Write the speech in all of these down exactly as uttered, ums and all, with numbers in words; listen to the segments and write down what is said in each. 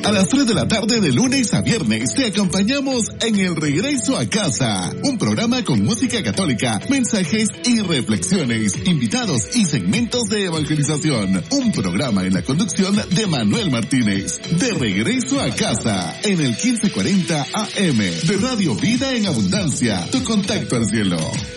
A las tres de la tarde de lunes a viernes te acompañamos en El Regreso a Casa, un programa con música católica, mensajes y reflexiones, invitados y segmentos de evangelización. Un programa en la conducción de Manuel Martínez. De Regreso a Casa, en el quince cuarenta A M de Radio Vida en Abundancia, tu contacto al cielo.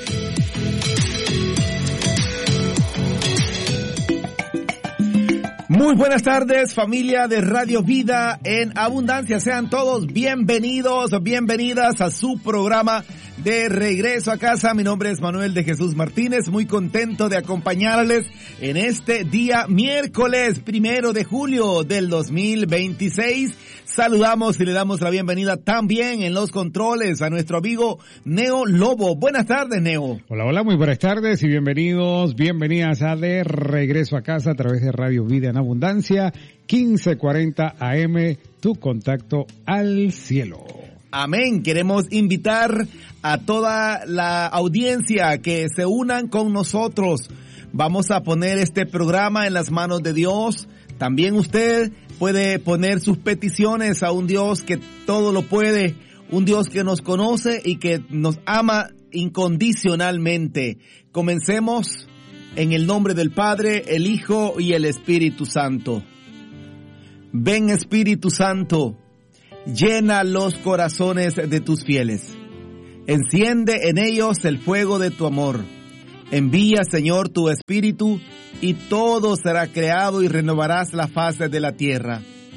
Muy buenas tardes, familia de Radio Vida en Abundancia. Sean todos bienvenidos, bienvenidas a su programa de Regreso a Casa. Mi nombre es Manuel de Jesús Martínez, muy contento de acompañarles en este día miércoles primero de julio del dos mil veintiséis. Saludamos y le damos la bienvenida también en los controles a nuestro amigo Neo Lobo. Buenas tardes, Neo. Hola, hola, muy buenas tardes y bienvenidos, bienvenidas a De Regreso a Casa a través de Radio Vida en Abundancia, quince cuarenta A M, tu contacto al cielo. Amén. Queremos invitar a toda la audiencia que se unan con nosotros. Vamos a poner este programa en las manos de Dios. También usted puede poner sus peticiones a un Dios que todo lo puede, un Dios que nos conoce y que nos ama incondicionalmente. Comencemos en el nombre del Padre, el Hijo y el Espíritu Santo. Ven, Espíritu Santo, llena los corazones de tus fieles. Enciende en ellos el fuego de tu amor. Envía, Señor, tu Espíritu, y todo será creado y renovarás la faz de la tierra.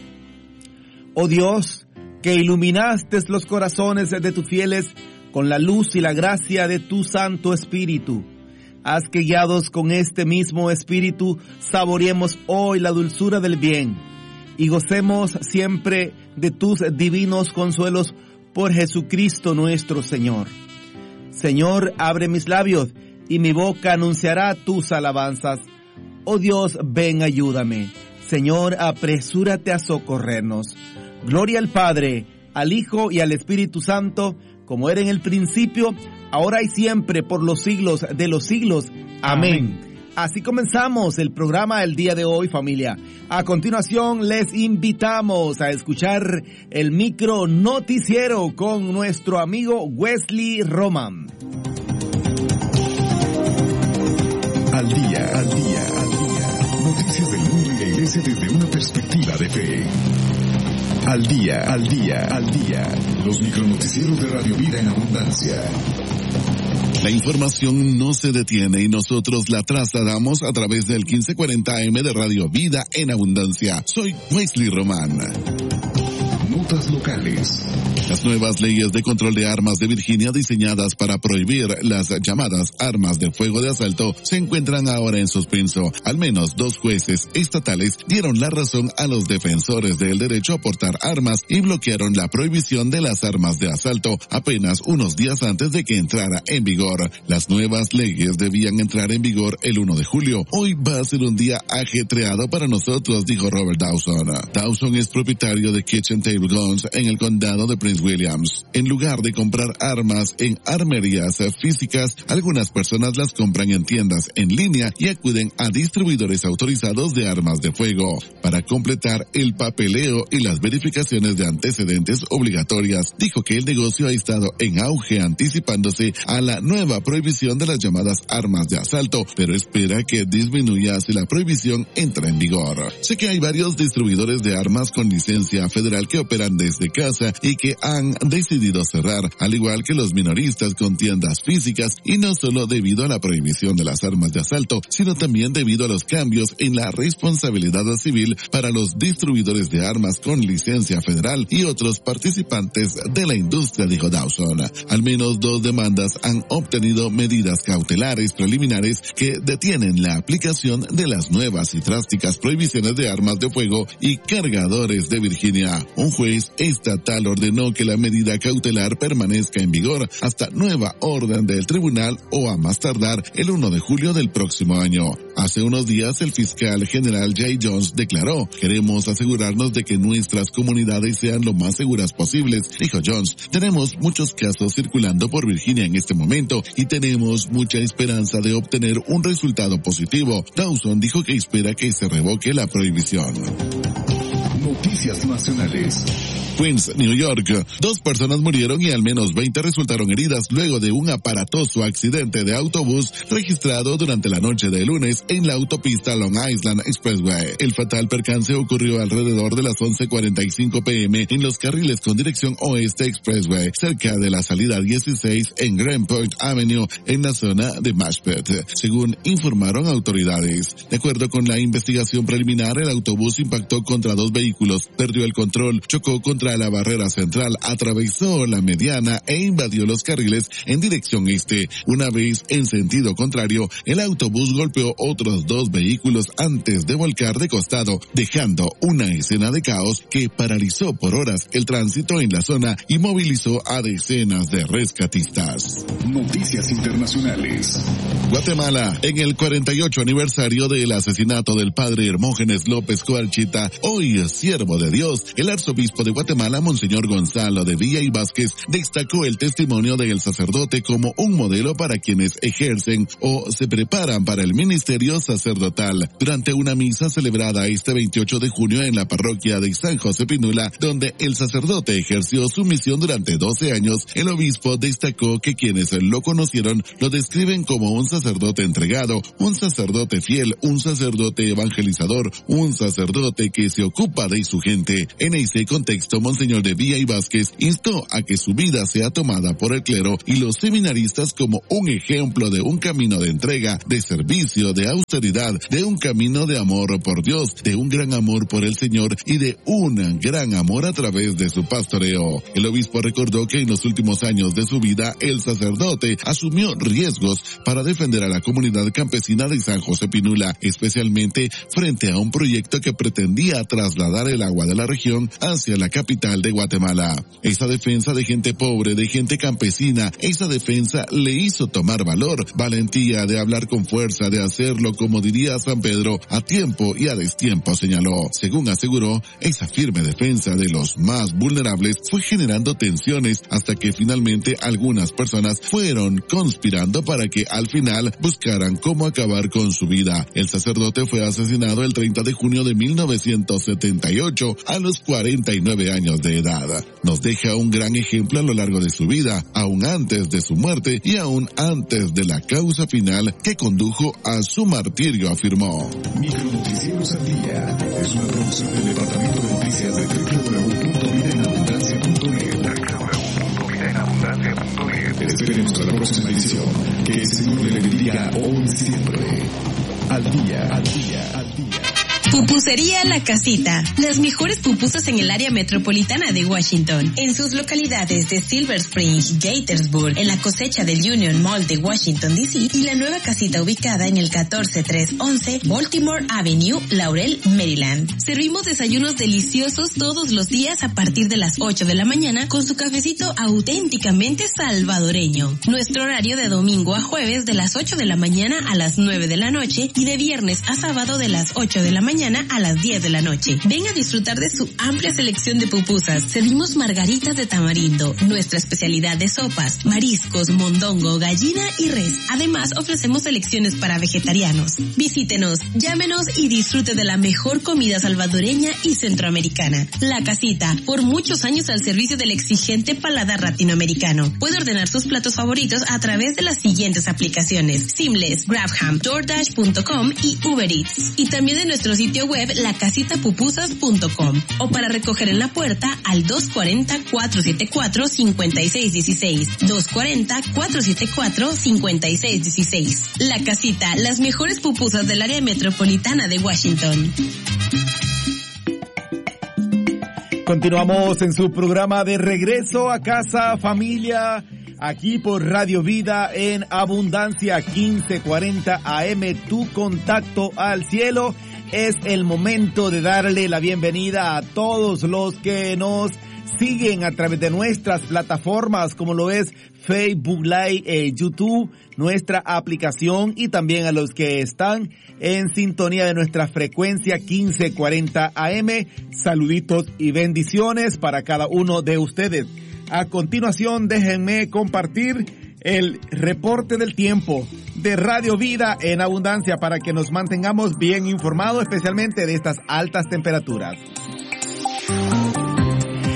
Oh Dios, que iluminaste los corazones de tus fieles con la luz y la gracia de tu Santo Espíritu, haz que guiados con este mismo Espíritu saboreemos hoy la dulzura del bien y gocemos siempre de tus divinos consuelos por Jesucristo nuestro Señor. Señor, abre mis labios y mi boca anunciará tus alabanzas. Oh Dios, ven, ayúdame. Señor, apresúrate a socorrernos. Gloria al Padre, al Hijo y al Espíritu Santo, como era en el principio, ahora y siempre, por los siglos de los siglos. Amén. Amén. Así comenzamos el programa el día de hoy, familia. A continuación, les invitamos a escuchar el micro noticiero con nuestro amigo Wesley Roman. Al día, al día, al día. Noticias del mundo y la iglesia desde una perspectiva de fe. Al día, al día, al día. Los micronoticieros de Radio Vida en Abundancia. La información no se detiene y nosotros la trasladamos a través del quince cuarenta A M de Radio Vida en Abundancia. Soy Wesley Román. Notas locales. Las nuevas leyes de control de armas de Virginia diseñadas para prohibir las llamadas armas de fuego de asalto se encuentran ahora en suspenso. Al menos dos jueces estatales dieron la razón a los defensores del derecho a portar armas y bloquearon la prohibición de las armas de asalto apenas unos días antes de que entrara en vigor. Las nuevas leyes debían entrar en vigor el primero de julio. Hoy va a ser un día ajetreado para nosotros, dijo Robert Dawson. Dawson es propietario de Kitchen Table Guns en el condado de Prince Williams. En lugar de comprar armas en armerías físicas, algunas personas las compran en tiendas en línea y acuden a distribuidores autorizados de armas de fuego. Para completar el papeleo y las verificaciones de antecedentes obligatorias, dijo que el negocio ha estado en auge anticipándose a la nueva prohibición de las llamadas armas de asalto, pero espera que disminuya si la prohibición entra en vigor. Sé que hay varios distribuidores de armas con licencia federal que operan desde casa y que han decidido cerrar, al igual que los minoristas con tiendas físicas, y no solo debido a la prohibición de las armas de asalto, sino también debido a los cambios en la responsabilidad civil para los distribuidores de armas con licencia federal y otros participantes de la industria, dijo Dawson. Al menos dos demandas han obtenido medidas cautelares preliminares que detienen la aplicación de las nuevas y drásticas prohibiciones de armas de fuego y cargadores de Virginia. Un juez estatal ordenó que la medida cautelar permanezca en vigor hasta nueva orden del tribunal o a más tardar el primero de julio del próximo año. Hace unos días el fiscal general Jay Jones declaró: queremos asegurarnos de que nuestras comunidades sean lo más seguras posibles, dijo Jones. Tenemos muchos casos circulando por Virginia en este momento y tenemos mucha esperanza de obtener un resultado positivo. Dawson dijo que espera que se revoque la prohibición. Noticias nacionales. Queens, New York. Dos personas murieron y al menos veinte resultaron heridas luego de un aparatoso accidente de autobús registrado durante la noche de lunes en la autopista Long Island Expressway. El fatal percance ocurrió alrededor de las once cuarenta y cinco pm en los carriles con dirección oeste Expressway, cerca de la salida dieciséis en Grand Point Avenue en la zona de Mashpet, según informaron autoridades. De acuerdo con la investigación preliminar, el autobús impactó contra dos vehículos, perdió el control, chocó contra la barrera central, atravesó la mediana e invadió los carriles en dirección este. Una vez en sentido contrario, el autobús golpeó otros dos vehículos antes de volcar de costado, dejando una escena de caos que paralizó por horas el tránsito en la zona y movilizó a decenas de rescatistas. Noticias internacionales. Guatemala, en el cuarenta y ocho aniversario del asesinato del padre Hermógenes López Coarchita, hoy siervo de Dios, el arzobispo de Guatemala, Monseñor Gonzalo de Villa y Vázquez, destacó el testimonio del sacerdote como un modelo para quienes ejercen o se preparan para el ministerio sacerdotal. Durante una misa celebrada este veintiocho de junio en la parroquia de San José Pinula, donde el sacerdote ejerció su misión durante doce años, el obispo destacó que quienes lo conocieron lo describen como un sacerdote entregado, un sacerdote fiel, un sacerdote evangelizador, un sacerdote que se ocupa de su gente. En ese contexto, Monseñor de Villa y Vázquez instó a que su vida sea tomada por el clero y los seminaristas como un ejemplo de un camino de entrega, de servicio, de austeridad, de un camino de amor por Dios, de un gran amor por el Señor y de un gran amor a través de su pastoreo. El obispo recordó que en los últimos años de su vida el sacerdote asumió riesgos para defender a la comunidad campesina de San José Pinula, especialmente frente a un proyecto que pretendía trasladar el agua de la región hacia la capital de Guatemala. Esa defensa de gente pobre, de gente campesina, esa defensa le hizo tomar valor, valentía de hablar con fuerza, de hacerlo, como diría San Pedro, a tiempo y a destiempo, señaló. Según aseguró, esa firme defensa de los más vulnerables fue generando tensiones hasta que finalmente algunas personas fueron conspirando para que al final buscaran cómo acabar con su vida. El sacerdote fue asesinado el treinta de junio de mil novecientos setenta y ocho a los cuarenta y nueve años de edad. Nos deja un gran ejemplo a lo largo de su vida, aún antes de su muerte y aún antes de la causa final que condujo a su martirio, afirmó. Micronoticieros al día es una producción del Departamento de Noticias de doble u doble u doble u punto vida en abundancia punto net. doble u doble u doble u punto vida en abundancia punto net. Esperemos a la próxima edición. Que el Señor le bendiga hoy y siempre. Al día, al día, al día. Pupusería La Casita. Las mejores pupusas en el área metropolitana de Washington. En sus localidades de Silver Spring, Gaithersburg, en la cosecha del Union Mall de Washington, D C y la nueva casita ubicada en el catorce tres once Baltimore Avenue, Laurel, Maryland. Servimos desayunos deliciosos todos los días a partir de las ocho de la mañana con su cafecito auténticamente salvadoreño. Nuestro horario de domingo a jueves de las ocho de la mañana a las nueve de la noche y de viernes a sábado de las ocho de la mañana a las diez de la noche. Ven a disfrutar de su amplia selección de pupusas. Servimos margaritas de tamarindo, nuestra especialidad de sopas, mariscos, mondongo, gallina y res. Además, ofrecemos selecciones para vegetarianos. Visítenos, llámenos y disfrute de la mejor comida salvadoreña y centroamericana. La Casita, por muchos años al servicio del exigente paladar latinoamericano. Puede ordenar sus platos favoritos a través de las siguientes aplicaciones: Seamless, GrabHam, DoorDash punto com y Uber Eats. Y también de nuestro sitio web la casita pupusas punto com o para recoger en la puerta al dos cuarenta, cuatrocientos setenta y cuatro, cincuenta y seis dieciséis, dos cuarenta, cuatrocientos setenta y cuatro, cincuenta y seis dieciséis. La Casita, las mejores pupusas del área metropolitana de Washington. Continuamos en su programa de Regreso a Casa, familia, aquí por Radio Vida en Abundancia quince cuarenta A M, tu contacto al cielo. Es el momento de darle la bienvenida a todos los que nos siguen a través de nuestras plataformas, como lo es Facebook Live, eh, YouTube, nuestra aplicación, y también a los que están en sintonía de nuestra frecuencia quince cuarenta A M. Saluditos y bendiciones para cada uno de ustedes. A continuación, déjenme compartir el reporte del tiempo de Radio Vida en Abundancia para que nos mantengamos bien informados, especialmente de estas altas temperaturas.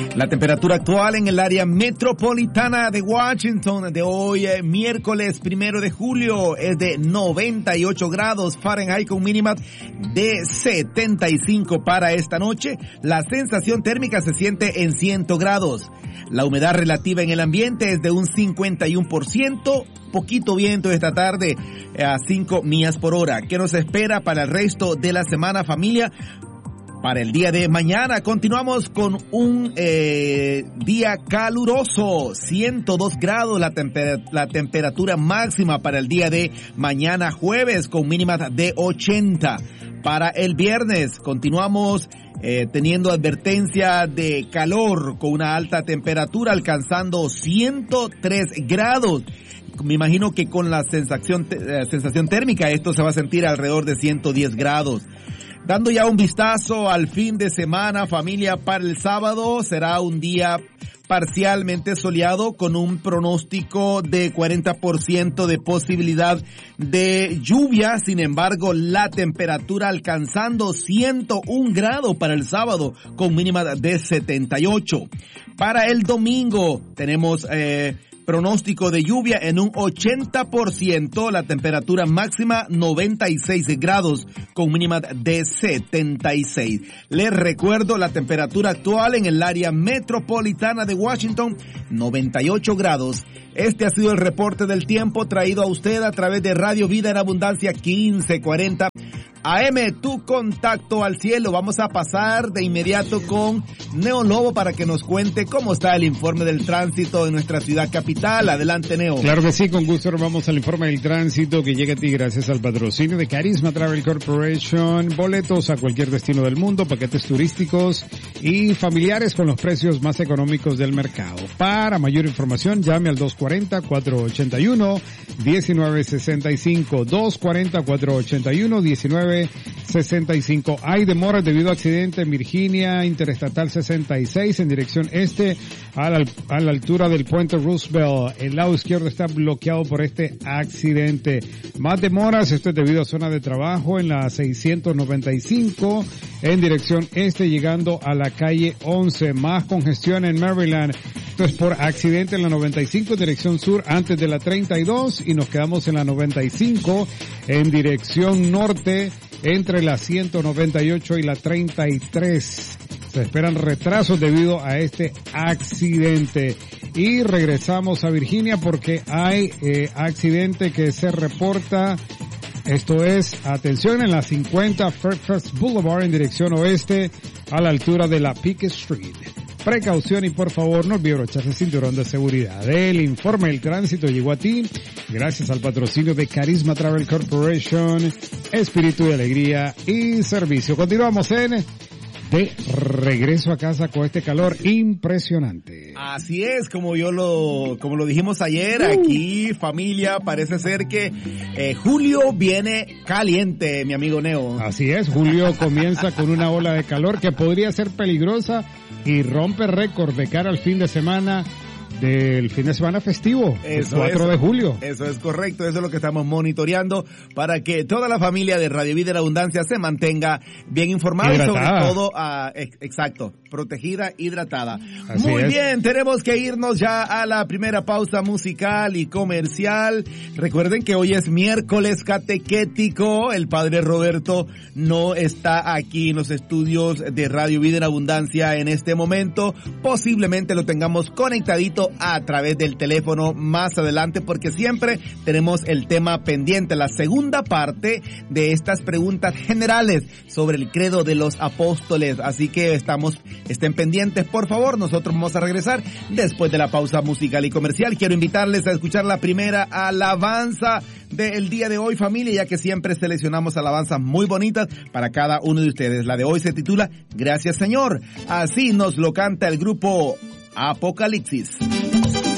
La temperatura actual en el área metropolitana de Washington de hoy, eh, miércoles primero de julio, es de noventa y ocho grados Fahrenheit con mínima de setenta y cinco para esta noche. La sensación térmica se siente en cien grados. La humedad relativa en el ambiente es de un cincuenta y uno por ciento. Poquito viento esta tarde a cinco millas por hora. ¿Qué nos espera para el resto de la semana, familia? Para el día de mañana continuamos con un eh, día caluroso, ciento dos grados la, temper- la temperatura máxima para el día de mañana jueves con mínima de ochenta. Para el viernes continuamos eh, teniendo advertencia de calor con una alta temperatura alcanzando ciento tres grados. Me imagino que con la sensación, eh, sensación térmica esto se va a sentir alrededor de ciento diez grados. Dando ya un vistazo al fin de semana, familia, para el sábado será un día parcialmente soleado con un pronóstico de cuarenta por ciento de posibilidad de lluvia. Sin embargo, la temperatura alcanzando ciento un grados para el sábado con mínima de setenta y ocho. Para el domingo tenemos eh, pronóstico de lluvia en un ochenta por ciento, la temperatura máxima noventa y seis grados con mínima de setenta y seis. Les recuerdo la temperatura actual en el área metropolitana de Washington, noventa y ocho grados. Este ha sido el reporte del tiempo traído a usted a través de Radio Vida en Abundancia quince cuarenta A M, tu contacto al cielo. Vamos a pasar de inmediato con Neo Lobo para que nos cuente cómo está el informe del tránsito en nuestra ciudad capital. Adelante, Neo. Claro que sí, con gusto vamos al informe del tránsito que llega a ti gracias al patrocinio de Carisma Travel Corporation. Boletos a cualquier destino del mundo, paquetes turísticos y familiares con los precios más económicos del mercado. Para mayor información, llame al dos cuarenta, cuatro ochenta y uno, diecinueve sesenta y cinco. dos cuarenta, cuatro ochenta y uno, diecinueve sesenta y cinco. Hay demoras debido a accidente en Virginia, Interestatal sesenta y seis en dirección este a la, a la altura del puente Roosevelt. El lado izquierdo está bloqueado por este accidente. Más demoras, esto es debido a zona de trabajo en la seiscientos noventa y cinco en dirección este llegando a la calle once. Más congestión en Maryland. Esto es por accidente en la noventa y cinco en dirección sur antes de la treinta y dos y nos quedamos en la noventa y cinco en dirección norte entre la ciento noventa y ocho y la treinta y tres. Se esperan retrasos debido a este accidente. Y regresamos a Virginia porque hay eh, accidente que se reporta. Esto es, atención, en la cincuenta Fairfax Boulevard en dirección oeste a la altura de la Pickett Street. Precaución y por favor no olvide brocharse el cinturón de seguridad. El informe del tránsito llegó a ti gracias al patrocinio de Carisma Travel Corporation, espíritu de alegría y servicio. Continuamos en De Regreso a Casa con este calor impresionante. Así es, como yo lo, como lo dijimos ayer, aquí familia, parece ser que eh, julio viene caliente, mi amigo Neo. Así es, julio comienza con una ola de calor que podría ser peligrosa y rompe récord de cara al fin de semana del fin de semana festivo, el cuatro de julio. Eso es correcto, eso es lo que estamos monitoreando para que toda la familia de Radio Vida en Abundancia se mantenga bien informada hidratada. Y sobre todo, uh, ex- exacto, protegida, hidratada. Así Muy es. Bien, tenemos que irnos ya a la primera pausa musical y comercial. Recuerden que hoy es miércoles catequético, el Padre Roberto no está aquí en los estudios de Radio Vida en Abundancia en este momento, posiblemente lo tengamos conectadito a través del teléfono más adelante porque siempre tenemos el tema pendiente, la segunda parte de estas preguntas generales sobre el credo de los apóstoles, así que estamos, estén pendientes por favor, nosotros vamos a regresar después de la pausa musical y comercial. Quiero invitarles a escuchar la primera alabanza del día de hoy, familia, ya que siempre seleccionamos alabanzas muy bonitas para cada uno de ustedes. La de hoy se titula Gracias Señor, así nos lo canta el grupo Apocalipsis.